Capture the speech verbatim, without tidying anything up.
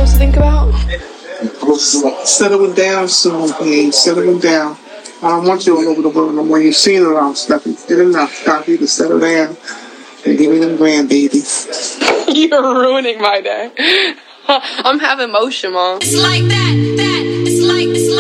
supposed to think about? Settling down soon, please. Settling down. I don't want you all over the world no more. You've seen it all, Steffi. Did enough. Time you to settle down and give me them grandbabies. You're ruining my day. I'm having motion, Mom. It's like that, that. It's like, it's like.